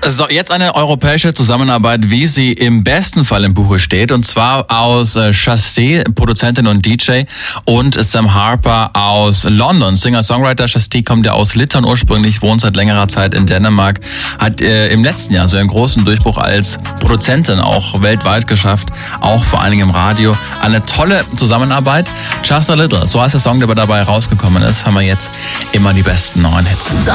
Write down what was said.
So, jetzt eine europäische Zusammenarbeit, wie sie im besten Fall im Buche steht. Und zwar aus Chasté, Produzentin und DJ, und Sam Harper aus London. Singer-Songwriter. Chasté kommt ja aus Litauen ursprünglich, wohnt seit längerer Zeit in Dänemark. Hat im letzten Jahr so einen großen Durchbruch als Produzentin auch weltweit geschafft. Auch vor allen Dingen im Radio. Eine tolle Zusammenarbeit. Just a Little, so heißt der Song, der dabei rausgekommen ist. Haben wir jetzt immer die besten neuen Hits.